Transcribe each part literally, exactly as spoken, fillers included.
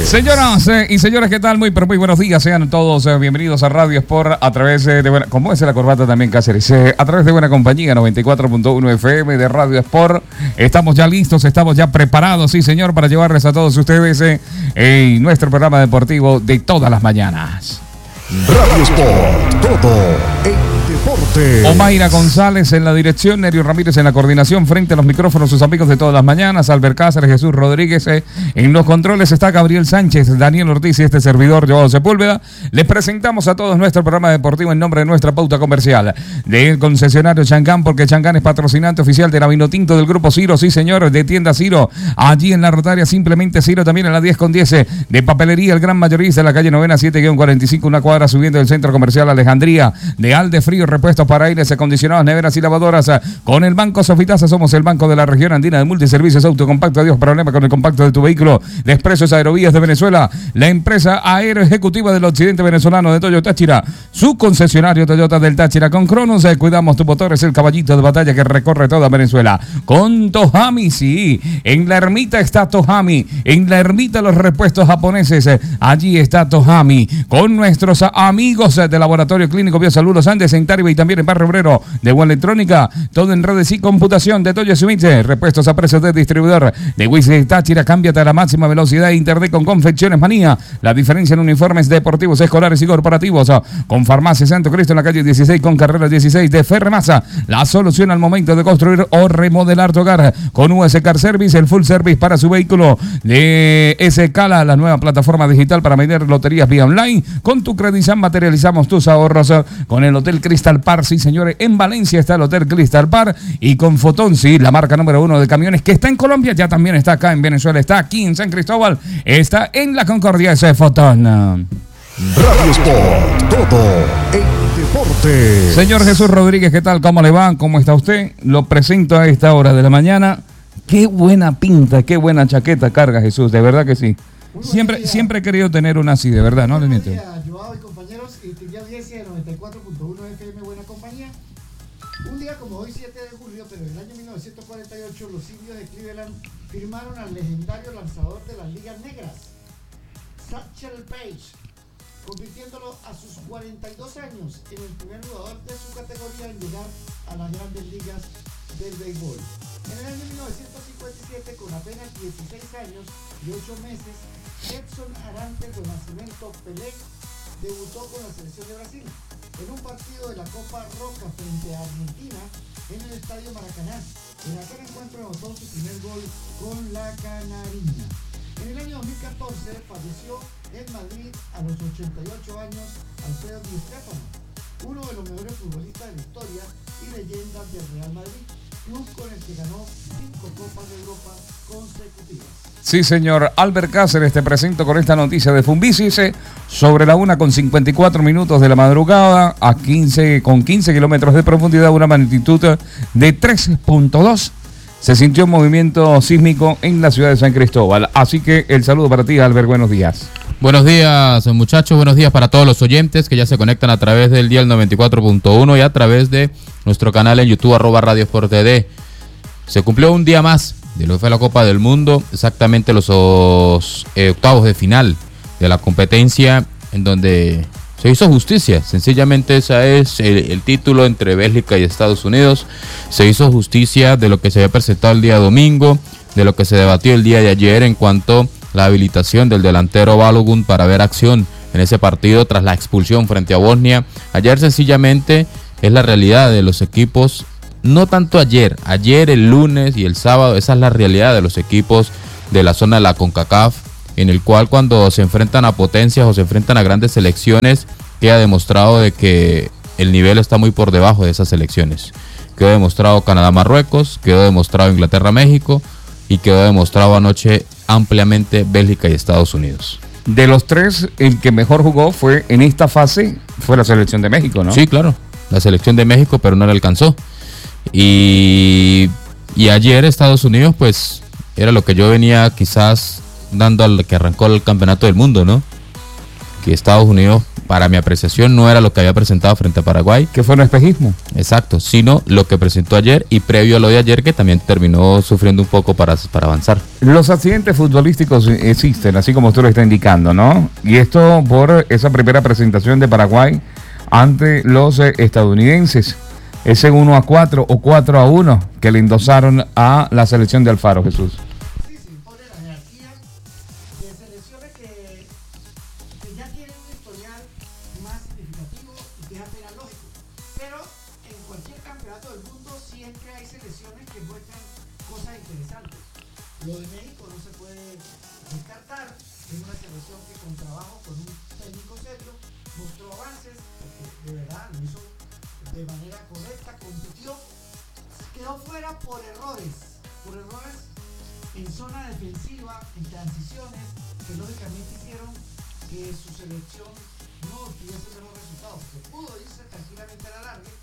Señoras eh, y señores, ¿qué tal? Muy, pero muy buenos días. Sean todos eh, bienvenidos a Radio Sport a través eh, de buena... ¿Cómo es la corbata también, Cáceres? Eh, a través de Buena Compañía, noventa y cuatro punto uno F M de Radio Sport. Estamos ya listos, estamos ya preparados, sí, señor, para llevarles a todos ustedes eh, en nuestro programa deportivo de todas las mañanas. Radio Sport, todo en deporte. Omaira González en la dirección, Nerio Ramírez en la coordinación, frente a los micrófonos sus amigos de todas las mañanas, Albert Cáceres, Jesús Rodríguez, eh, en los controles está Gabriel Sánchez, Daniel Ortiz y este servidor, Joao Sepúlveda. Les presentamos a todos nuestro programa deportivo en nombre de nuestra pauta comercial del concesionario Changán, porque Changán es patrocinante oficial de la Vinotinto del Grupo Ciro, sí señor, de tienda Ciro, allí en la Rotaria, simplemente Ciro, también en la diez con diez, eh, de papelería, el gran mayorista en la calle Novena siete cuarenta y cinco, una cuadra subiendo del centro comercial Alejandría, de Alde Frío, repuestos para aires acondicionados, neveras y lavadoras. Con el Banco Sofitasa somos el banco de la región andina de multiservicios autocompacto. Adiós problema con el compacto de tu vehículo. De Expresos Aerovías de Venezuela, la empresa aeroejecutiva del occidente venezolano de Toyo Táchira, su concesionario Toyota del Táchira. Con Cronos eh, cuidamos tu motor, es el caballito de batalla que recorre toda Venezuela. Con Tohami, sí, en la ermita está Tohami, en la ermita los repuestos japoneses, eh, allí está Tohami. Con nuestros amigos de Laboratorio Clínico Biosalud Los Andes en Tarima y también en Barrio Obrero, de Buena Electrónica, todo en redes y computación de Toyo Sumitse, repuestos a precios de distribuidor de Whisky Táchira. Cámbiate a la máxima velocidad de internet con Confecciones Manía, la diferencia en uniformes deportivos, escolares y corporativos. Con Farmacia Santo Cristo en la calle dieciséis con carrera dieciséis de Ferremasa, la solución al momento de construir o remodelar tu hogar. Con U S Car Service, el full service para su vehículo de Escala, la nueva plataforma digital para vender loterías vía online. Con tu Credizam materializamos tus ahorros. Con el Hotel Crystal Park, sí señores, en Valencia está el Hotel Crystal Park. Y con Fotón, sí, la marca número uno de camiones que está en Colombia, ya también está acá en Venezuela, está aquí en San Cristóbal, está en la Concordia, ese Fotón. Radio Sport, todo en deporte. Señor Jesús Rodríguez, ¿qué tal? ¿Cómo le va? ¿Cómo está usted? Lo presento a esta hora de la mañana. Qué buena pinta, qué buena chaqueta carga Jesús, de verdad que sí. Siempre, siempre he querido tener una así, de verdad, ¿no? Buenos días, Joao y compañeros, y te audiencia de noventa y cuatro punto uno F M Buena Compañía. Un día como hoy, siete de julio, pero en el año mil novecientos cuarenta y ocho, los indios de Cleveland firmaron al legendario lanzador de las ligas negras, Satchel Paige, convirtiéndolo a sus cuarenta y dos años en el primer jugador de su categoría en llegar a las grandes ligas del béisbol. En el año mil novecientos cincuenta y siete, con apenas dieciséis años y ocho meses, Edson Arantes do Nascimento Pelé debutó con la selección de Brasil en un partido de la Copa Roca frente a Argentina en el Estadio Maracaná. En aquel encuentro anotó su primer gol con la Canarina. En el año dos mil catorce falleció en Madrid a los ochenta y ocho años Alfredo Di Stéfano, uno de los mejores futbolistas de la historia y leyendas del Real Madrid, club con el que ganó cinco Copas de Europa consecutivas. Sí, señor. Albert Cáceres, te presento con esta noticia de Fumbicis. Sobre la una con cincuenta y cuatro minutos de la madrugada, a quince, con quince kilómetros de profundidad, una magnitud de tres punto dos. Se sintió un movimiento sísmico en la ciudad de San Cristóbal. Así que el saludo para ti, Albert. Buenos días. Buenos días, muchachos. Buenos días para todos los oyentes que ya se conectan a través del dial noventa y cuatro punto uno y a través de nuestro canal en YouTube, arroba Radio Sport T V. Se cumplió un día más de lo que fue la Copa del Mundo, exactamente los eh, octavos de final de la competencia, en donde se hizo justicia. Sencillamente ese es el, el título entre Bélgica y Estados Unidos. Se hizo justicia de lo que se había presentado el día domingo, de lo que se debatió el día de ayer en cuanto a la habilitación del delantero Balogun para ver acción en ese partido tras la expulsión frente a Bosnia. Ayer sencillamente es la realidad de los equipos. No tanto ayer, ayer, el lunes y el sábado, esa es la realidad de los equipos de la zona de la CONCACAF, en el cual cuando se enfrentan a potencias o se enfrentan a grandes selecciones, queda demostrado de que el nivel está muy por debajo de esas selecciones. Quedó demostrado Canadá-Marruecos, quedó demostrado Inglaterra-México y quedó demostrado anoche ampliamente Bélgica y Estados Unidos. De los tres, el que mejor jugó fue en esta fase, fue la selección de México, ¿no? Sí, claro, la selección de México, pero no le alcanzó. Y, y ayer Estados Unidos, pues, era lo que yo venía quizás dando al que arrancó el campeonato del mundo, ¿no? que Estados Unidos, para mi apreciación, no era lo que había presentado frente a Paraguay. Que fue un espejismo. Exacto, sino lo que presentó ayer y previo a lo de ayer, que también terminó sufriendo un poco para, para avanzar. Los accidentes futbolísticos existen, así como usted lo está indicando, ¿no? Y esto por esa primera presentación de Paraguay ante los eh, estadounidenses. Ese uno a cuatro o cuatro a uno que le endosaron a la selección de Alfaro, Jesús. Sí, sí, pone la jerarquía de selecciones que, que ya tienen un historial más significativo y que es apenas lógico. Pero en cualquier campeonato del mundo siempre hay selecciones que muestran cosas interesantes. Lo de México no se puede descartar. Es una selección que con trabajo, con un técnico serio, mostró avances, porque de verdad lo hizo de manera correcta, compitió, quedó fuera por errores, por errores en zona defensiva, en transiciones, que lógicamente hicieron que su selección no tuviese buenos resultados, que pudo irse tranquilamente a la larga,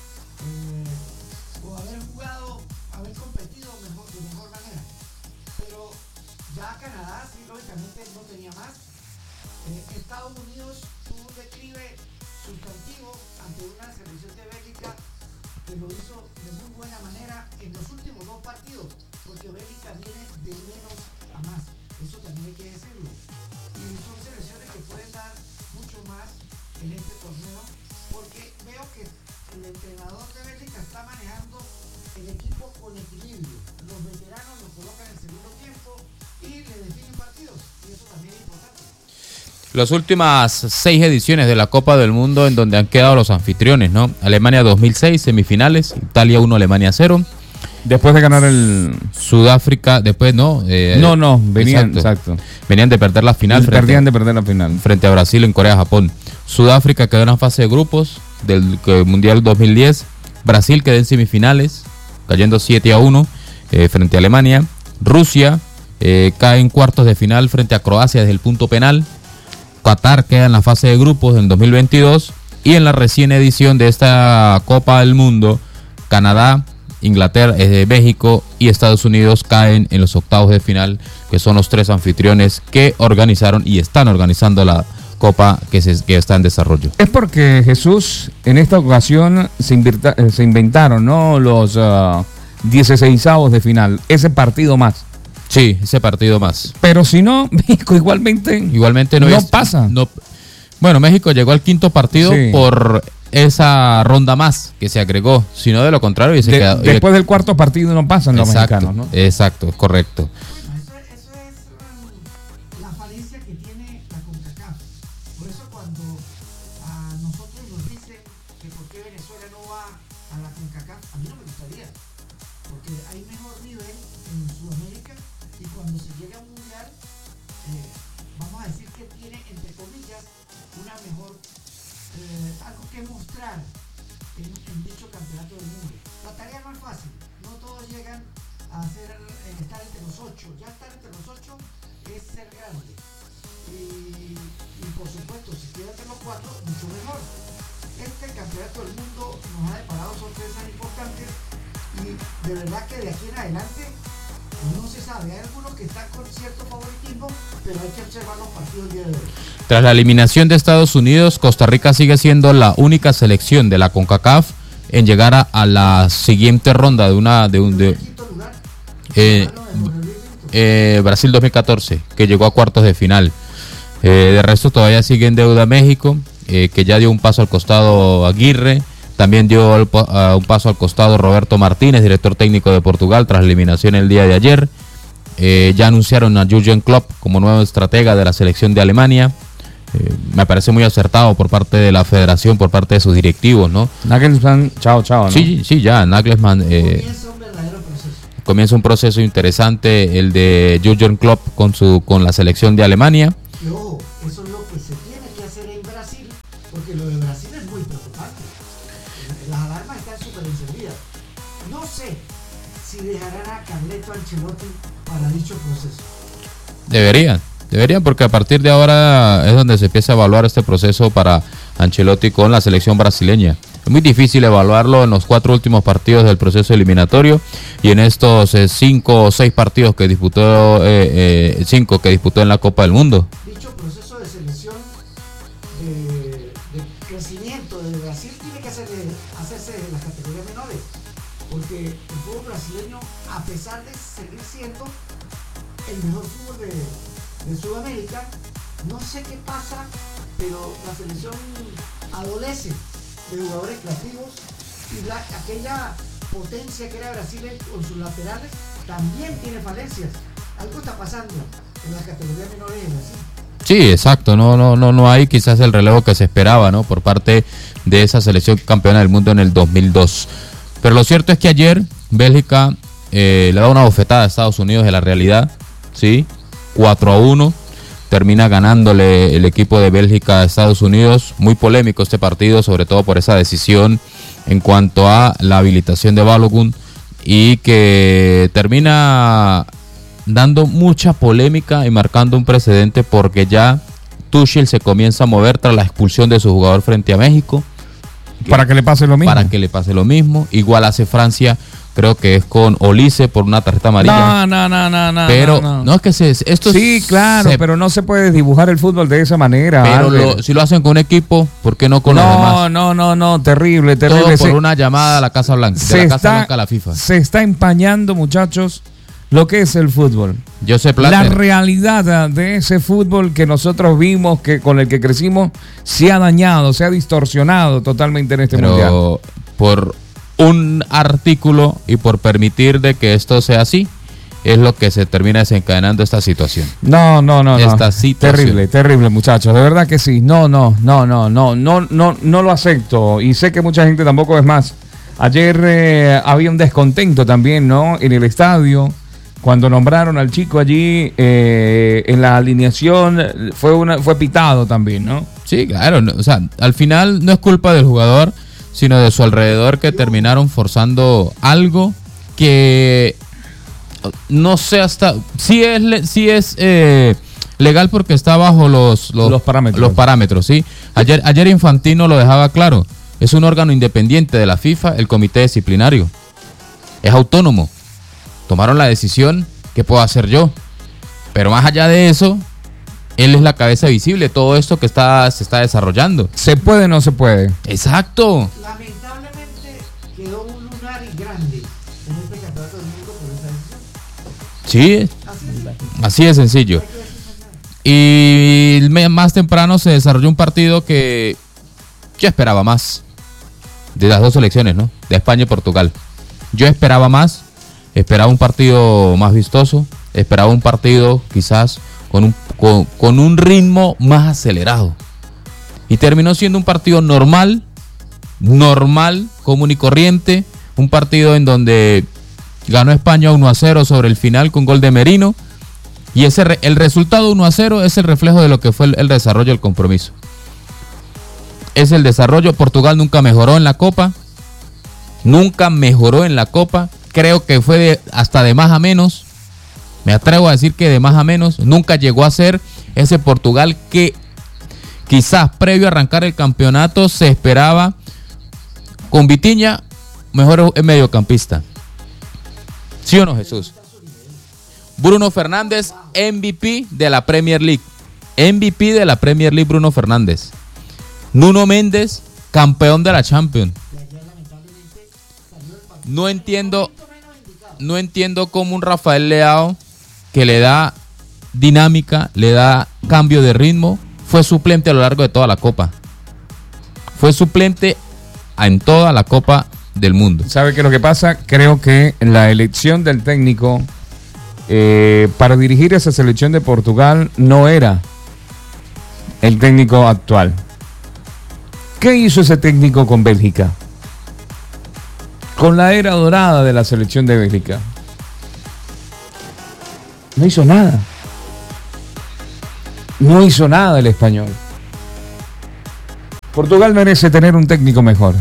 eh, o haber jugado, haber competido mejor, de mejor manera. Pero ya Canadá sí lógicamente no tenía más. Eh, Estados Unidos tuvo un declive sustantivo ante una selección de Bélgica que lo hizo de muy buena manera en los últimos dos partidos, porque Bélgica viene de menos a más, eso también hay que decirlo, y son selecciones que pueden dar mucho más en este torneo, porque veo que el entrenador de Bélgica está manejando el equipo con equilibrio, los veteranos los colocan en el segundo tiempo y le definen partidos, y eso también es importante. Las últimas seis ediciones de la Copa del Mundo en donde han quedado los anfitriones, ¿no? Alemania dos mil seis, semifinales, Italia uno, Alemania cero. Después de ganar el... Sudáfrica, después no. Eh, no, no, venían, exacto. exacto. Venían de perder la final. Perdían frente, de perder la final. Frente a Brasil en Corea, Japón. Sudáfrica quedó en la fase de grupos del eh, Mundial dos mil diez. Brasil quedó en semifinales, cayendo siete a uno eh, frente a Alemania. Rusia eh, cae en cuartos de final frente a Croacia desde el punto penal. Qatar queda en la fase de grupos en dos mil veintidós y en la recién edición de esta Copa del Mundo, Canadá, Inglaterra, eh, México y Estados Unidos caen en los octavos de final, que son los tres anfitriones que organizaron y están organizando la Copa que, se, que está en desarrollo. Es porque, Jesús, en esta ocasión se, invirta, se inventaron, ¿no?, los uh, dieciseisavos de final, ese partido más. Sí, ese partido más. Pero si no, México igualmente, igualmente no, no es, pasa. No, bueno, México llegó al quinto partido sí. por esa ronda más que se agregó. Si no, de lo contrario, y se de, quedó, después del cuarto partido no pasan los exacto, mexicanos, ¿no? Exacto, correcto. Eso, eso es um, la falencia que tiene la CONCACAF. Por eso cuando a nosotros nos dicen que por qué Venezuela no va a la CONCACAF, a mí no me gustaría, porque hay mejor nivel en Sudamérica y cuando se llega a un mundial, eh, vamos a decir que tiene, entre comillas, una mejor, eh, algo que mostrar en, en dicho campeonato del mundo. La tarea no es fácil, no todos llegan a hacer, eh, estar entre los ocho, ya estar entre los ocho es ser grande. Y, y por supuesto, si queda entre los cuatro, mucho mejor. Este campeonato del mundo nos ha deparado sorpresas importantes y de verdad que de aquí en adelante no se sabe. Hay algunos que están con cierto favoritismo, pero hay que observar los partidos del día de hoy. Tras la eliminación de Estados Unidos, Costa Rica sigue siendo la única selección de la CONCACAF en llegar a, a la siguiente ronda de una de un de, eh, eh, Brasil dos mil catorce, que llegó a cuartos de final. Eh, de resto todavía sigue en deuda México, eh, que ya dio un paso al costado Aguirre. También dio el, uh, un paso al costado Roberto Martínez, director técnico de Portugal, tras la eliminación el día de ayer. Eh, ya anunciaron a Jürgen Klopp como nuevo estratega de la selección de Alemania. Eh, me parece muy acertado por parte de la federación, por parte de sus directivos, ¿no? Nagelsmann, chao, chao, ¿no? Sí, sí, ya, Nagelsmann. Eh, comienza un verdadero proceso. Comienza un proceso interesante, el de Jürgen Klopp con, su, con la selección de Alemania. Y ojo, eso es lo que se tiene que hacer en Brasil, porque lo de Brasil es muy preocupante. Las alarmas están súper encendidas. No sé si dejarán a Carleto Ancelotti para dicho proceso. Deberían, deberían, porque a partir de ahora es donde se empieza a evaluar este proceso para Ancelotti con la selección brasileña. Es muy difícil evaluarlo en los cuatro últimos partidos del proceso eliminatorio y en estos eh, cinco o seis partidos que disputó, eh, eh, cinco que disputó en la Copa del Mundo. Dicho proceso de selección de Sudamérica. No sé qué pasa, pero la selección adolece de jugadores creativos y la, aquella potencia que era Brasil con sus laterales también tiene falencias. Algo está pasando en las categorías menores de Brasil. Sí, exacto, no, no, no, no hay quizás el relevo que se esperaba, ¿no? Por parte de esa selección campeona del mundo en el dos mil dos. Pero lo cierto es que ayer Bélgica eh, le da una bofetada a Estados Unidos de la realidad, ¿sí? cuatro a uno, termina ganándole el equipo de Bélgica a Estados Unidos. Muy polémico este partido, sobre todo por esa decisión en cuanto a la habilitación de Balogun, y que termina dando mucha polémica y marcando un precedente, porque ya Tuchel se comienza a mover tras la expulsión de su jugador frente a México. Para que le pase lo mismo. Para que le pase lo mismo. Igual hace Francia, creo que es con Olise por una tarjeta amarilla. No, no, no, no, no. Pero no, no. no es que se, esto sí, claro, se, pero no se puede dibujar el fútbol de esa manera. Pero lo, si lo hacen con un equipo, ¿por qué no con no, los demás? No, no, no, no, terrible, terrible. Todo por se, una llamada a la Casa Blanca, de la Casa está, Blanca a la FIFA. Se está empañando, muchachos, lo que es el fútbol. Josep Blatter. La realidad de ese fútbol que nosotros vimos, que con el que crecimos, se ha dañado, se ha distorsionado totalmente en este Pero mundial. Por un artículo y por permitir de que esto sea así, es lo que se termina desencadenando esta situación. No, no, no, esta no. Situación. Terrible, terrible, muchachos. De verdad que sí. No, no, no, no, no, no, no, no lo acepto. Y sé que mucha gente tampoco es más. Ayer eh, había un descontento también, ¿no? En el estadio, cuando nombraron al chico allí eh, en la alineación, fue una, fue pitado también, ¿no? Sí, claro. No, o sea, al final no es culpa del jugador, sino de su alrededor, que terminaron forzando algo que no sé hasta sí es sí es eh, legal, porque está bajo los los, los parámetros los parámetros sí ayer ayer Infantino lo dejaba claro. Es un órgano independiente de la FIFA, el comité disciplinario es autónomo, tomaron la decisión. ¿Qué puedo hacer yo? Pero más allá de eso, él es la cabeza visible de todo esto que está se está desarrollando. ¿Se puede o no se puede? Exacto. Lamentablemente quedó un lunar grande en este campeonato del mundo por esa decisión. Sí, Así, así de sencillo. Y más temprano se desarrolló un partido que yo esperaba más de las dos selecciones, ¿no? De España y Portugal. Yo esperaba más, esperaba un partido más vistoso, esperaba un partido quizás con un, con, con un ritmo más acelerado. Y terminó siendo un partido normal, normal, común y corriente. Un partido en donde ganó España uno a cero sobre el final con gol de Merino. Y ese re, el resultado uno a cero es el reflejo de lo que fue el, el desarrollo del compromiso. Es el desarrollo. Portugal nunca mejoró en la Copa. Nunca mejoró en la Copa. Creo que fue de, hasta de más a menos. Me atrevo a decir que de más a menos. Nunca llegó a ser ese Portugal que quizás previo a arrancar el campeonato se esperaba con Vitinha mejor mediocampista. ¿Sí o no, Jesús? Bruno Fernández, M V P de la Premier League. M V P de la Premier League, Bruno Fernández. Nuno Méndez, campeón de la Champions. No entiendo, no entiendo cómo un Rafael Leao, que le da dinámica, le da cambio de ritmo, fue suplente a lo largo de toda la Copa. Fue suplente en toda la Copa del Mundo. ¿Sabe qué es lo que pasa? Creo que la elección del técnico eh, para dirigir esa selección de Portugal no era el técnico actual. ¿Qué hizo ese técnico con Bélgica? Con la era dorada de la selección de Bélgica. No hizo nada. No hizo nada el español. Portugal merece tener un técnico mejor.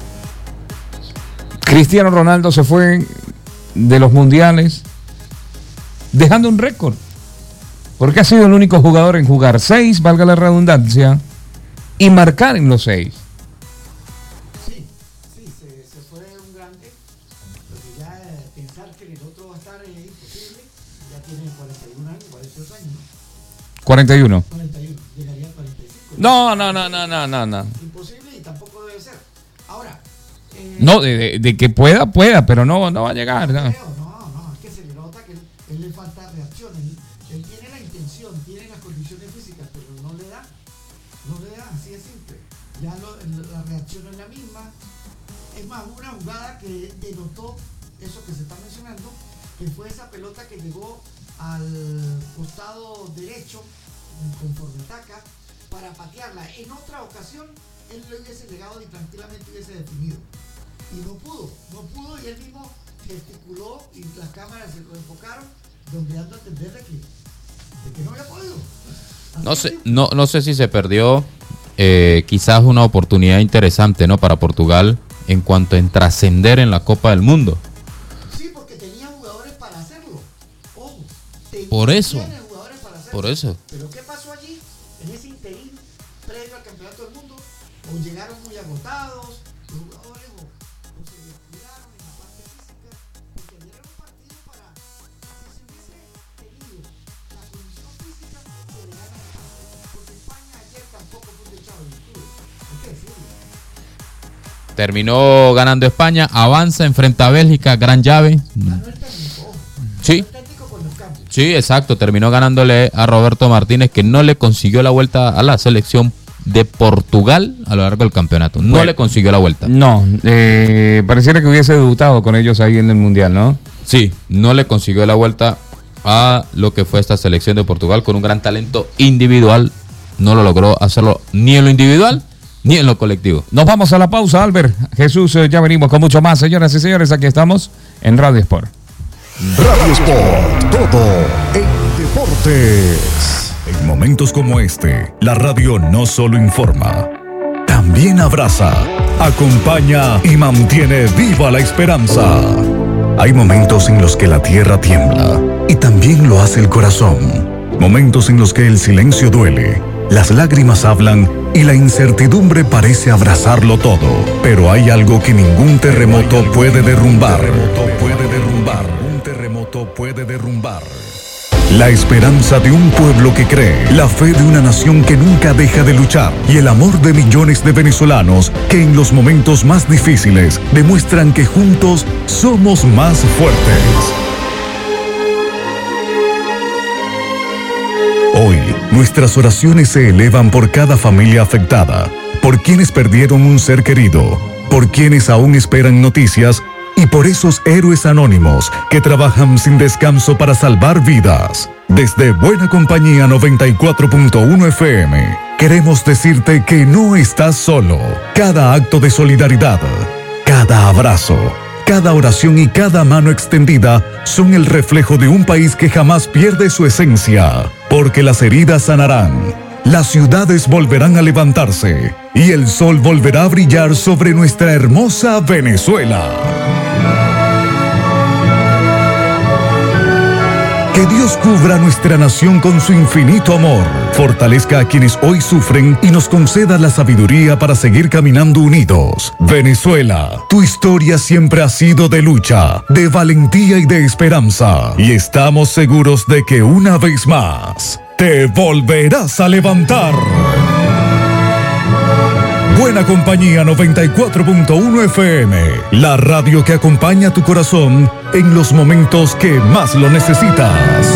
Cristiano Ronaldo se fue de los mundiales dejando un récord, porque ha sido el único jugador en jugar seis, valga la redundancia, y marcar en los seis. Sí, sí, se, se fue un grande, porque ya eh, pensar que el otro va a estar es imposible. Ya tiene cuarenta y un años, cuarenta y dos años, ¿no? cuarenta y uno. cuarenta y uno, llegaría a cuarenta y cinco. No, no, no, no, no, no, no. Imposible y tampoco debe ser. Ahora, eh, No, de, de, de que pueda, pueda, pero no, no va a llegar. No. creo, no, no, es que se le nota que él, él le falta reacción. Él, él tiene la intención ocasión tiene las condiciones físicas, pero no le da, no le da, así de simple. Ya lo, la reacción no es la misma. Es más, una jugada que denotó eso que se está mencionando, que fue esa pelota que llegó al costado derecho, conforme ataca, para patearla. En otra ocasión, él le hubiese llegado y tranquilamente hubiese definido. Y no pudo, no pudo, y él mismo gesticuló y las cámaras se lo enfocaron, donde dando a entender de que, de que no había podido. Así No sé, no, no sé si se perdió eh, quizás una oportunidad interesante, ¿no?, para Portugal en cuanto en trascender en la Copa del Mundo. Sí, porque tenía jugadores para hacerlo. Ojo, Por eso. tiene jugadores para hacerlo. Por eso. Pero ¿qué pasó allí? En ese interín previo al Campeonato del Mundo, o llegaron muy agotados, los jugadores o, o se descuidaron en la parte física, porque ayer era un partido para, si se hubiese tenido la condición física, se le gana el partido. Porque España ayer tampoco fue un dechado de virtudes. Hay que decirlo. Terminó ganando España, avanza, enfrenta a Bélgica, gran llave. Ganó el técnico, ojo. Sí. Ganó el técnico con los cambios. Sí, exacto, terminó ganándole a Roberto Martínez, que no le consiguió la vuelta a la selección de Portugal a lo largo del campeonato. No Bueno, le consiguió la vuelta. No, eh, pareciera que hubiese debutado con ellos ahí en el Mundial, ¿no? Sí, no le consiguió la vuelta a lo que fue esta selección de Portugal con un gran talento individual. No lo logró hacerlo ni en lo individual ni en lo colectivo. Nos vamos a la pausa, Albert. Jesús, eh, ya venimos con mucho más. Señoras y señores, aquí estamos en Radio Sport. Radio Sport, todo en deportes. En momentos como este, la radio no solo informa, también abraza, acompaña y mantiene viva la esperanza. Hay momentos en los que la tierra tiembla y también lo hace el corazón. Momentos en los que el silencio duele, las lágrimas hablan y la incertidumbre parece abrazarlo todo. Pero hay algo que ningún terremoto puede derrumbar. Puede derrumbar. Un terremoto puede derrumbar. La esperanza de un pueblo que cree, la fe de una nación que nunca deja de luchar y el amor de millones de venezolanos que en los momentos más difíciles demuestran que juntos somos más fuertes. Hoy, nuestras oraciones se elevan por cada familia afectada, por quienes perdieron un ser querido, por quienes aún esperan noticias y por esos héroes anónimos que trabajan sin descanso para salvar vidas. Desde Buena Compañía noventa y cuatro punto uno F M, queremos decirte que no estás solo. Cada acto de solidaridad, cada abrazo, cada oración y cada mano extendida son el reflejo de un país que jamás pierde su esencia, porque las heridas sanarán, las ciudades volverán a levantarse y el sol volverá a brillar sobre nuestra hermosa Venezuela. Que Dios cubra nuestra nación con su infinito amor, fortalezca a quienes hoy sufren y nos conceda la sabiduría para seguir caminando unidos. Venezuela, tu historia siempre ha sido de lucha, de valentía y de esperanza. Y estamos seguros de que una vez más, te volverás a levantar. Buena Compañía noventa y cuatro punto uno F M, la radio que acompaña tu corazón en los momentos que más lo necesitas.